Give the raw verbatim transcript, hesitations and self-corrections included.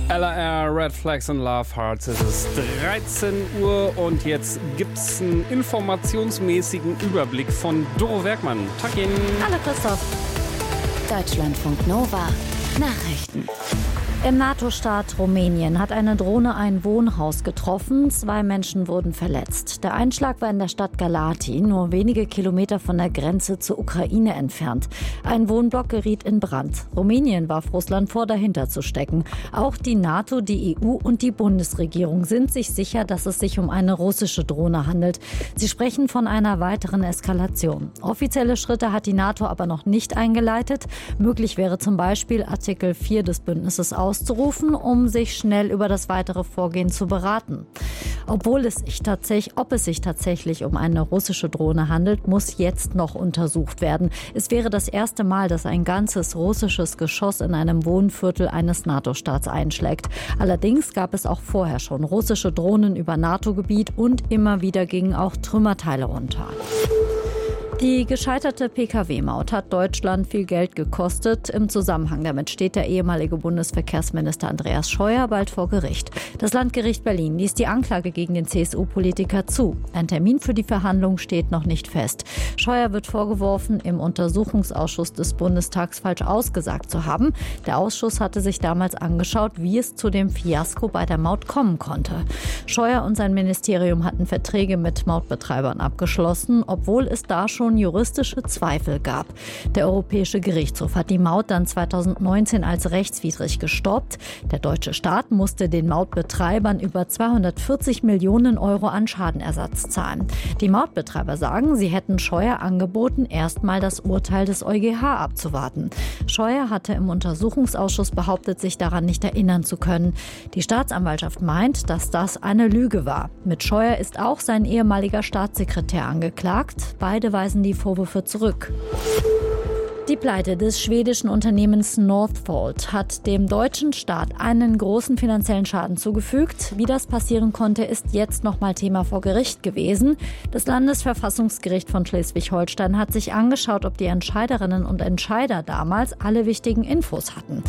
L R R, Red Flags and Love Hearts. Es ist dreizehn Uhr und jetzt gibt's einen informationsmäßigen Überblick von Doro Werkmann. Tag Ihnen. Hallo Christoph. Deutschlandfunk Nova. Nachrichten. Im NATO-Staat Rumänien hat eine Drohne ein Wohnhaus getroffen. Zwei Menschen wurden verletzt. Der Einschlag war in der Stadt Galati, nur wenige Kilometer von der Grenze zur Ukraine entfernt. Ein Wohnblock geriet in Brand. Rumänien warf Russland vor, dahinter zu stecken. Auch die NATO, die E U und die Bundesregierung sind sich sicher, dass es sich um eine russische Drohne handelt. Sie sprechen von einer weiteren Eskalation. Offizielle Schritte hat die NATO aber noch nicht eingeleitet. Möglich wäre zum Beispiel Artikel vier des Bündnisses aus. auszurufen, um sich schnell über das weitere Vorgehen zu beraten. Obwohl es sich tatsächlich, ob es sich tatsächlich um eine russische Drohne handelt, muss jetzt noch untersucht werden. Es wäre das erste Mal, dass ein ganzes russisches Geschoss in einem Wohnviertel eines NATO-Staats einschlägt. Allerdings gab es auch vorher schon russische Drohnen über NATO-Gebiet und immer wieder gingen auch Trümmerteile runter. Die gescheiterte P K W-Maut hat Deutschland viel Geld gekostet. Im Zusammenhang damit steht der ehemalige Bundesverkehrsminister Andreas Scheuer bald vor Gericht. Das Landgericht Berlin ließ die Anklage gegen den C S U-Politiker zu. Ein Termin für die Verhandlung steht noch nicht fest. Scheuer wird vorgeworfen, im Untersuchungsausschuss des Bundestags falsch ausgesagt zu haben. Der Ausschuss hatte sich damals angeschaut, wie es zu dem Fiasko bei der Maut kommen konnte. Scheuer und sein Ministerium hatten Verträge mit Mautbetreibern abgeschlossen, obwohl es da schon juristische Zweifel gab. Der Europäische Gerichtshof hat die Maut dann zweitausendneunzehn als rechtswidrig gestoppt. Der deutsche Staat musste den Mautbetreibern über zweihundertvierzig Millionen Euro an Schadenersatz zahlen. Die Mautbetreiber sagen, sie hätten Scheuer angeboten, erstmal das Urteil des EuGH abzuwarten. Scheuer hatte im Untersuchungsausschuss behauptet, sich daran nicht erinnern zu können. Die Staatsanwaltschaft meint, dass das eine Lüge war. Mit Scheuer ist auch sein ehemaliger Staatssekretär angeklagt. Beide weisen die Vorwürfe zurück. Die Pleite des schwedischen Unternehmens Northvolt hat dem deutschen Staat einen großen finanziellen Schaden zugefügt. Wie das passieren konnte, ist jetzt nochmal Thema vor Gericht gewesen. Das Landesverfassungsgericht von Schleswig-Holstein hat sich angeschaut, ob die Entscheiderinnen und Entscheider damals alle wichtigen Infos hatten.